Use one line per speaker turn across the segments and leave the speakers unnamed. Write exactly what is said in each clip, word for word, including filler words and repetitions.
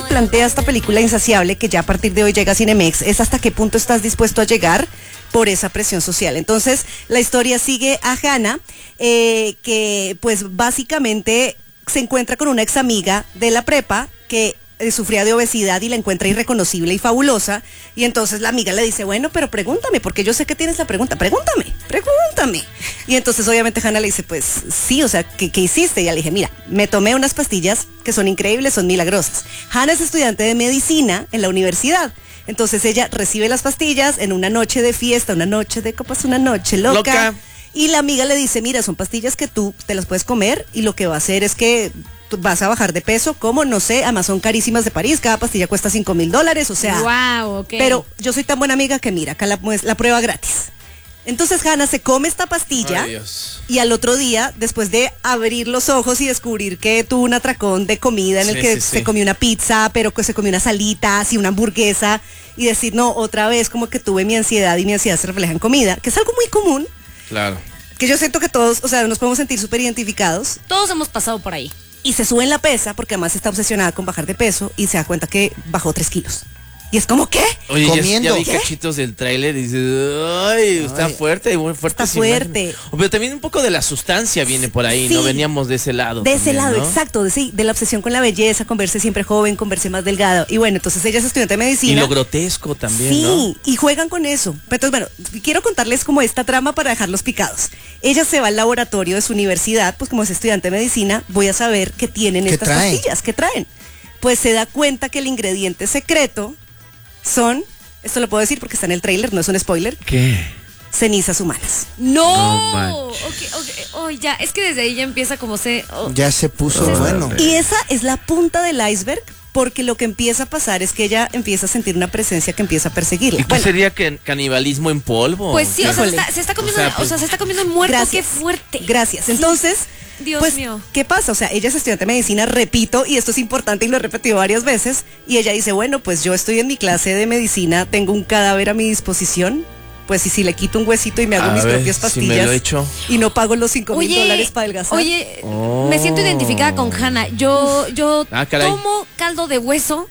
plantea esta película Insaciable, que ya a partir de hoy llega a Cinemex, es hasta qué punto estás dispuesto a llegar por esa presión social. Entonces, la historia sigue a Hannah, eh, que pues básicamente se encuentra con una ex amiga de la prepa que eh, sufría de obesidad y la encuentra irreconocible y fabulosa, y entonces la amiga le dice, bueno, pero pregúntame, porque yo sé que tienes la pregunta, pregúntame, pregúntame. Y entonces obviamente Hannah le dice, pues sí, o sea, ¿qué, qué hiciste? Y ella le dije, mira, me tomé unas pastillas que son increíbles, son milagrosas. Hannah es estudiante de medicina en la universidad. Entonces ella recibe las pastillas en una noche de fiesta, una noche de copas, una noche loca. loca. Y la amiga le dice, mira, son pastillas que tú te las puedes comer y lo que va a hacer es que tú vas a bajar de peso. ¿Cómo? No sé, además son carísimas de París, cada pastilla cuesta cinco mil dólares, o sea.
Wow, okay.
Pero yo soy tan buena amiga que mira, acá la, la prueba gratis. Entonces Hannah se come esta pastilla. Ay, y al otro día, después de abrir los ojos y descubrir que tuvo un atracón de comida en el sí, que sí, se sí. comió una pizza, pero que se comió unas alitas y una hamburguesa, y decir, no, otra vez como que tuve mi ansiedad y mi ansiedad se refleja en comida, que es algo muy común.
Claro.
Que yo siento que todos, o sea, nos podemos sentir súper identificados.
Todos hemos pasado por ahí.
Y se sube en la pesa, porque además está obsesionada con bajar de peso, y se da cuenta que bajó tres kilos. Y es como, ¿qué?
Oye,
comiendo.
Ya, ya vi cachitos del tráiler y dices, ay, está ay, fuerte, muy fuerte.
Está fuerte.
Pero también un poco de la sustancia viene por ahí, sí, ¿no? Veníamos de ese lado.
De
también,
ese lado,
¿no?
exacto, de, sí, de la obsesión con la belleza, con verse siempre joven, con verse más delgado. Y bueno, entonces ella es estudiante de medicina.
Y lo grotesco también,
sí,
¿no?
Sí, y juegan con eso. Entonces, bueno, quiero contarles como esta trama para dejarlos picados. Ella se va al laboratorio de su universidad, pues como es estudiante de medicina, voy a saber qué tienen
¿Qué
estas
traen?
pastillas, qué traen. Pues se da cuenta que el ingrediente secreto son, esto lo puedo decir porque está en el tráiler, no es un spoiler.
¿Qué?
Cenizas humanas.
No, no okay, okay. Oh, ya, es que desde ahí ya empieza como se... Oh.
Ya se puso oh, bueno.
Y esa es la punta del iceberg, porque lo que empieza a pasar es que ella empieza a sentir una presencia que empieza a perseguirla.
¿Y qué bueno, sería que canibalismo en polvo?
Pues sí, o sea, está, se está comiendo, o sea, pues, o sea, se está comiendo muerto,
gracias,
qué fuerte.
Gracias. Entonces,
sí. Dios
pues,
mío.
¿qué pasa? O sea, ella es estudiante de medicina, repito, y esto es importante y lo he repetido varias veces, y ella dice, bueno, pues yo estoy en mi clase de medicina, tengo un cadáver a mi disposición, pues y si le quito un huesito y me hago
a
mis
ver,
propias pastillas,
si me lo he hecho.
y no pago los cinco mil dólares para adelgazar.
Oye, oh. me siento identificada con Hannah. Yo, yo
ah,
tomo caldo de hueso.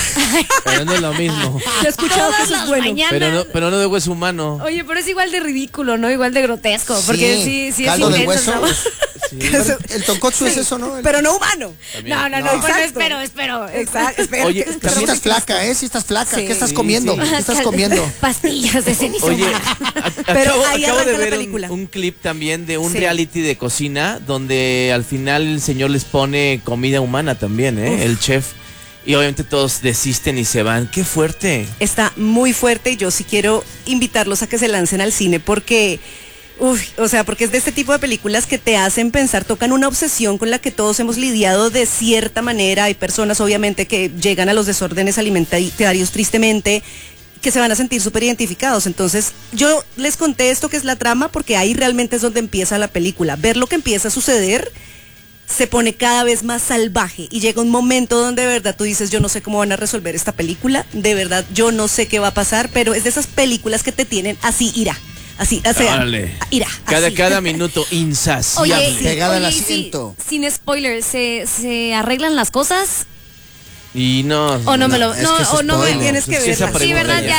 Pero no es lo mismo.
Lo he escuchado que eso es bueno.
Pero no, pero no de hueso humano.
Oye, pero es igual de ridículo, ¿no? Igual de grotesco. Porque sí, sí,
caldo
es
de hueso.
Sí.
El tonkotsu sí. es eso, ¿no? El...
Pero no humano.
También. No, no, no, no bueno, espero, espero.
Exacto, espero.
Oye, pero si estás flaca, ¿eh? Si estás flaca, sí. ¿qué estás comiendo? Sí, sí. ¿Qué estás comiendo?
Pastillas de ceniza.
Oye, a,
pero
acabo,
ahí
acabo de
la
ver
película.
Un, un clip también de un sí. reality de cocina donde al final el señor les pone comida humana también, ¿eh? Uf. El chef. Y obviamente todos desisten y se van. ¡Qué fuerte!
Está muy fuerte y yo sí quiero invitarlos a que se lancen al cine porque... Uy, o sea, porque es de este tipo de películas que te hacen pensar, tocan una obsesión con la que todos hemos lidiado de cierta manera. Hay personas obviamente que llegan a los desórdenes alimentarios tristemente, que se van a sentir súper identificados. Entonces, yo les conté esto que es la trama porque ahí realmente es donde empieza la película. Ver lo que empieza a suceder se pone cada vez más salvaje y llega un momento donde de verdad tú dices, yo no sé cómo van a resolver esta película, de verdad yo no sé qué va a pasar, pero es de esas películas que te tienen así, ira, así, o sea,
Dale.
ira.
Cada,
así.
cada minuto insaciable.
Oye,
pegada
oye,
al asiento.
Sí, sin spoiler, ¿se, ¿se arreglan las cosas?
Y no.
O no me lo,
es
no,
que es
o no me
spoiler.
tienes que
Es que
verla.
Sí, verdad, ya.